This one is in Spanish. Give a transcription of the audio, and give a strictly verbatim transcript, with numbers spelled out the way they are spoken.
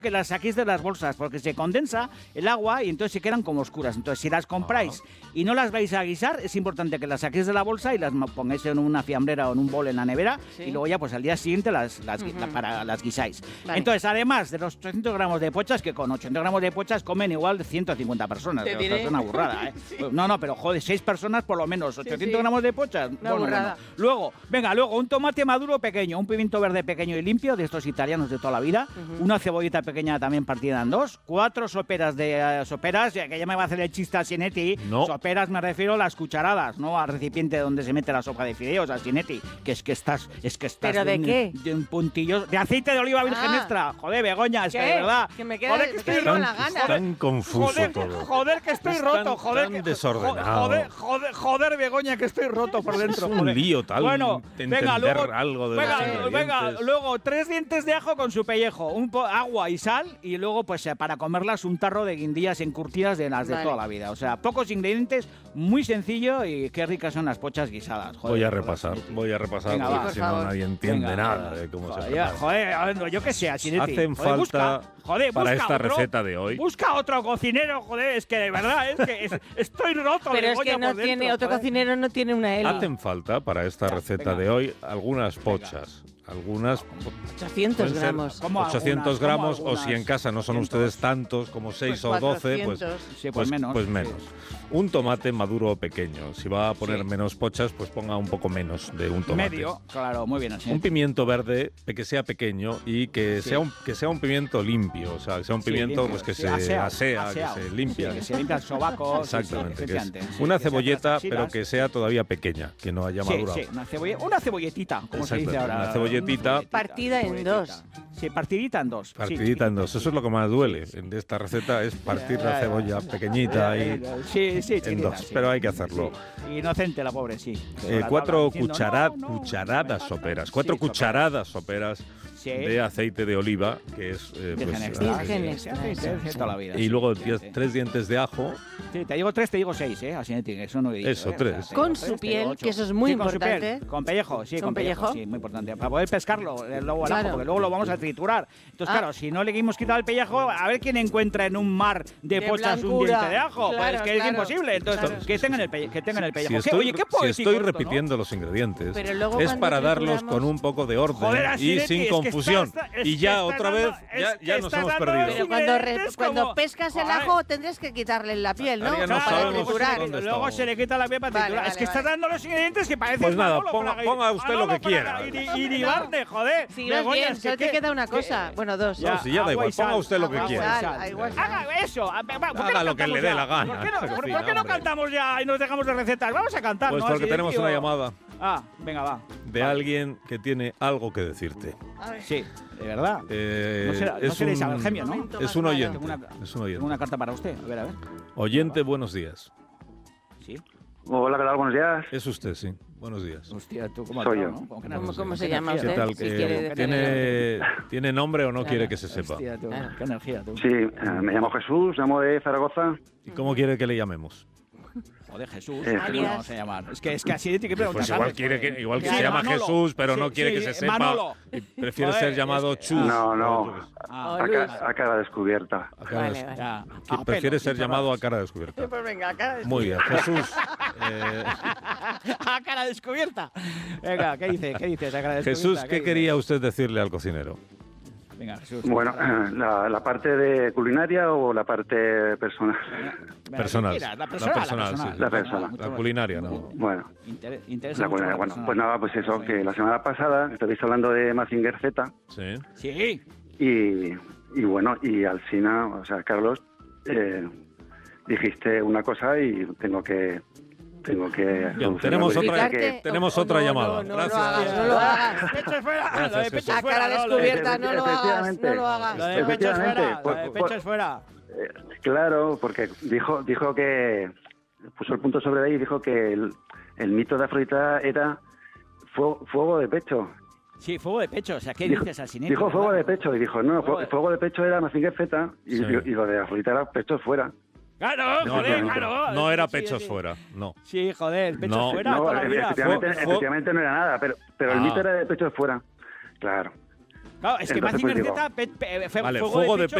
que las saquéis de las bolsas, porque se condensa el agua y entonces se quedan como oscuras. Entonces, si las compráis ah. y no las vais a guisar, es importante que las saquéis de la bolsa y las pongáis en una fiambrera o en un bol en la nevera, ¿sí? Y luego ya pues al día siguiente las, las, uh-huh. la, para, las guisáis. Vale. Entonces, además de los ochocientos gramos de pochas, que con ochocientos gramos de pochas comen igual de ciento cincuenta personas. Te diré. Es una burrada, ¿eh? Sí. No, no, pero joder, seis personas por lo menos, ochocientos sí, sí. gramos de pochas. Una bueno, burrada. Bueno. Luego, venga, luego un tomate maduro pequeño, un pimiento verde pequeño y limpio, de estos italianos de toda la vida, uh-huh. una cebollita pequeña también partida en dos, cuatro soperas de uh, soperas, que ya me va a hacer el chiste a Sinetti. No. Soperas me refiero a las cucharadas, no al recipiente donde se mete la sopa de fideos, a Sinetti, que es que estás, es que estás ¿Pero de, de qué? Un, de un puntillo de aceite de oliva virgen ah. extra. Joder, Begoña, es ¿Qué? que de verdad. Que me queda, joder, que me estoy queda con la gana. Tan confuso joder, todo. Joder, que estoy es roto, tan, joder, tan que, desordenado. Joder, joder, joder, Begoña, que estoy roto por dentro. Es un joder. lío tal. Bueno, venga, luego, algo de venga, los venga, luego tres dientes de ajo con su pellejo, un po agua y sal, y luego pues para comerlas un tarro de guindillas encurtidas de las de vale. toda la vida. O sea, pocos ingredientes, muy sencillo y qué ricas son las pochas guisadas. Joder, voy a repasar, voy a repasar venga, porque va, si no nadie entiende venga, nada venga. de cómo joder, se prepara. Joder, yo qué sé, Asinetti. Hacen joder, falta busca, joder, para busca esta otro, receta de hoy. Busca otro cocinero, joder, es que de verdad, es que es, estoy roto. Pero de es que no por tiene, dentro, otro joder. cocinero no tiene una L. Hacen falta para esta ya, receta venga. de hoy algunas pochas. Algunas ochocientos gramos. ochocientos gramos o si en casa no son ustedes tantos como seis pues o doce, pues, sí, pues, pues menos. Pues menos. Un tomate maduro pequeño. Si va a poner sí. menos pochas, pues ponga un poco menos de un tomate. Medio, claro, muy bien así. Un pimiento verde que sea pequeño y que sí. sea un que sea un pimiento limpio, o sea, que sea un pimiento sí, pues que sí, se asea, asea asea, que se limpia, sí, que se limpia el sobaco. Exactamente. Sí, sí, que es sí, una que cebolleta, pero que sea todavía pequeña, que no haya madurado. Sí, sí, una, cebolla, una cebolletita, como se dice ahora. Una cebolletita. Una partida en dos. Sí, partidita en dos. Partidita sí, en dos. Eso es lo que más duele de esta receta, es partir la cebolla pequeñita y sí, sí, en dos. Pero hay que hacerlo. Sí. Inocente la pobre, sí. Eh, cuatro cuchara no, no, cucharadas no, soperas. Cuatro sí, cucharadas soperas sí. de aceite de oliva, que es eh, pues, virgen extra. Y luego diez, tres dientes de ajo. Sí, te digo tres, te digo seis, ¿eh? Así eso no he dicho. Eso, ¿eh? tres. O sea, con su piel, que eso es muy sí, importante. Con, piel, con pellejo, sí, con, con pellejo? pellejo, sí, muy importante. Para poder pescarlo, el lobo al claro. ajo, porque luego lo vamos a triturar. Entonces, ah. claro, si no le hemos quitado el pellejo, a ver quién encuentra en un mar de, de pochas blancura. un diente de ajo. Claro, pues es que claro, es imposible. Entonces, claro. que tengan el pellejo. Que tengan el pellejo. Si estoy, Oye, ¿qué si estoy esto, repitiendo ¿no? los ingredientes, Pero es para darlos con un poco de orden Joder, y sin es confusión. Está, está, y ya otra vez, dando, ya, ya nos hemos perdido. Pero cuando, re, cuando como, pescas el ajo, tendrás que quitarle la piel, ¿no? Ya no para sabemos triturar. dónde Luego estamos. se le quita la piel para triturar. Vale, es que vale, está dando los ingredientes que parecen. Pues nada, Manolo, ponga, ponga usted Manolo, lo que quiera. Y Iribarne, joder. Si vas bien, solo te queda una cosa. Bueno, dos. No, si ya da igual, ponga usted lo que quiera. Haga eso. Haga lo que le dé la gana. ¿Por qué no cantamos ya y nos dejamos de recetas? Vamos a cantar, Pues ¿no? porque Así tenemos una llamada. Ah, venga, va. De vale. alguien que tiene algo que decirte. Sí, de verdad. Eh, no será, es no seréis un, Abergemio, ¿no? Es un oyente. Tengo una, es un oyente. Tengo una carta para usted. A ver, a ver. Oyente, buenos días. Sí. Hola, ¿qué tal? Buenos días. Es usted, sí. Buenos días. Hostia, tú cómo Soy yo. ¿no? ¿Cómo, ¿Cómo, ¿Cómo se llama usted? ¿Qué tal? Si que ¿Tiene, ¿Tiene nombre o no claro. quiere que se sepa? Hostia, tú, claro. Qué energía, tú. Sí, eh, me llamo Jesús, llamo de Zaragoza. ¿Y cómo quiere que le llamemos? Joder, Jesús, eh, ¿cómo vamos a llamar? Es que, es que así tiene que preguntar. Pues igual, quiere que, igual que sí, se llama Manolo. Jesús, pero sí, no quiere sí, que se sepa. Manolo. Y prefiere Joder, ser llamado es que, Chus. No, no. Ah, a, ca a cara descubierta. A cara vale, des vale. Ya. Que Ah, prefiere pelo, ser llamado a cara descubierta. Pues venga, a cara Muy bien, Jesús. Eh... a cara descubierta. Venga, ¿qué dice? ¿Qué dice esa cara descubierta? Jesús, ¿qué, ¿Qué quería usted decirle al cocinero? Venga, Jesús. Bueno, la, la parte de culinaria o la parte personal. Venga, personal. Mira, la personal, personal, la personal, sí. La personal. La culinaria, no. Bueno, Inter interesa la mucho culinaria. la Bueno, personal. pues nada, pues eso, que la semana pasada estabais hablando de Mazinger Z. Sí. Sí. Y, y bueno, y al final, o sea, Carlos, eh, dijiste una cosa y tengo que... Tengo que... Bien, tenemos otra, que, tenemos oh, otra no, llamada. No, no, Gracias. No lo hagas, no lo hagas. Pecho fuera. Gracias, Lo de pecho A fuera. cara no, lo de- descubierta, no lo hagas, no lo hagas. Lo de pecho es fuera. Lo Por- de por- pecho es fuera. Eh, claro, porque dijo dijo que puso el punto sobre ahí y dijo que el, el mito de Afrodita era fuego, fuego de pecho. Sí, fuego de pecho. O sea, ¿qué Dijo, dices al cine? dijo fuego de pecho y dijo, no, Fuego fu- de- fuego de pecho era Mazinger Z y, Sí. y lo de Afrodita era pechos fuera. Claro, No, joder, no, claro. no era Sí, pechos sí. fuera, no. Sí, joder, pechos No, fuera No, toda la vida. efectivamente, Fue- fue- efectivamente no era nada, pero, pero el Ah. mito era de pechos fuera. Claro. Claro, es que Entonces, Mazinger pues, digo, Z, pe, pe, fe, vale, fuego, fuego de de pecho,